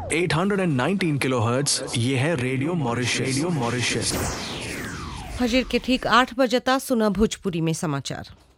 819 kilohertz, ये है radio Mauritius. Radio Mauritius. फजर के ठीक 8 बजे सुना भोजपुरी में समाचार।